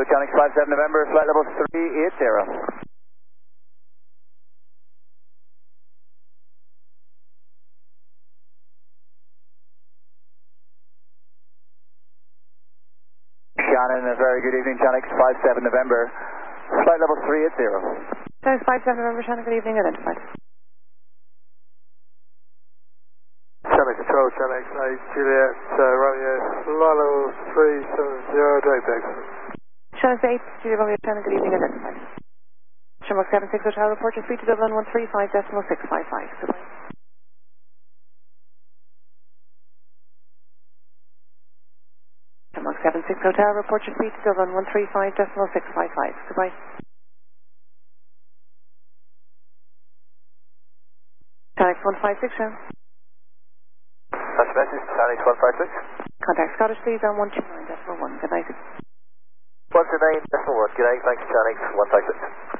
Mechanics 57 November, flight level 380. Shannon, a very good evening, Mechanics 57 November, flight level 380. Mechanics 57 November, Shannon, good evening, identified. Shannon Control, Shannon X8, Juliet, Romeo, flight level 370, direct exit. Shannon 8, Juliet Romeo, Shannon, good evening, identified. Shamrock 76 Hotel, report your speed to Dublin 135.655. Goodbye. Shamrock 76 Hotel, report your speed to Dublin 135.655. Goodbye. Mechanics 156, Shannon. That's the message, Mechanics 156. Contact Scottish please on 129.1. Good night. 129.1, good night, thanks, Mechanics 156.